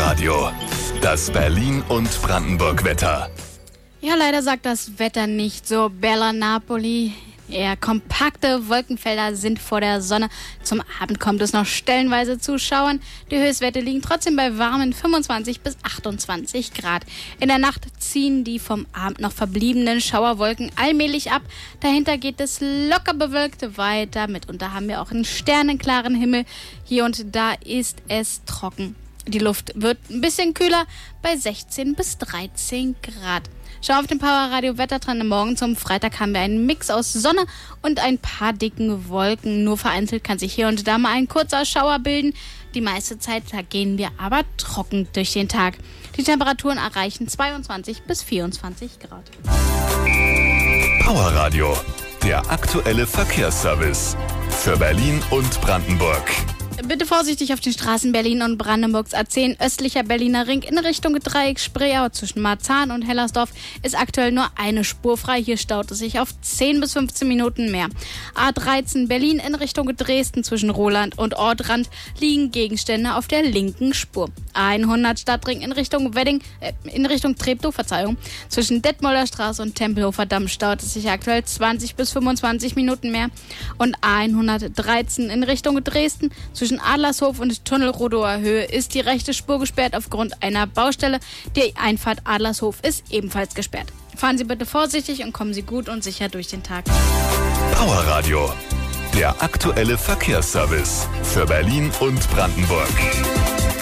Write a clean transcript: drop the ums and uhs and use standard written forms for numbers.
Powerradio. Das Berlin- und Brandenburg-Wetter. Ja, leider sagt das Wetter nicht so. Bella Napoli. Eher kompakte Wolkenfelder sind vor der Sonne. Zum Abend kommt es noch stellenweise zu Schauern. Die Höchstwerte liegen trotzdem bei warmen 25 bis 28 Grad. In der Nacht ziehen die vom Abend noch verbliebenen Schauerwolken allmählich ab. Dahinter geht es locker bewölkt weiter. Mitunter haben wir auch einen sternenklaren Himmel. Hier und da ist es trocken. Die Luft wird ein bisschen kühler bei 16 bis 13 Grad. Schau auf den Powerradio Wettertrend. Morgen zum Freitag haben wir einen Mix aus Sonne und ein paar dicken Wolken. Nur vereinzelt kann sich hier und da mal ein kurzer Schauer bilden. Die meiste Zeit gehen wir aber trocken durch den Tag. Die Temperaturen erreichen 22 bis 24 Grad. Powerradio, der aktuelle Verkehrsservice für Berlin und Brandenburg. Bitte vorsichtig auf den Straßen Berlin und Brandenburgs A10 östlicher Berliner Ring in Richtung Dreieck Spreeau zwischen Marzahn und Hellersdorf ist aktuell nur eine Spur frei. Hier staut es sich auf 10 bis 15 Minuten mehr. A13 Berlin in Richtung Dresden zwischen Roland und Ortrand liegen Gegenstände auf der linken Spur. A100 Stadtring in Richtung Treptow, zwischen Detmolder Straße und Tempelhofer Damm staut es sich aktuell 20 bis 25 Minuten mehr. Und A113 in Richtung Dresden zwischen Adlershof und Tunnelrodower Höhe ist die rechte Spur gesperrt aufgrund einer Baustelle. Die Einfahrt Adlershof ist ebenfalls gesperrt. Fahren Sie bitte vorsichtig und kommen Sie gut und sicher durch den Tag. Powerradio, der aktuelle Verkehrsservice für Berlin und Brandenburg.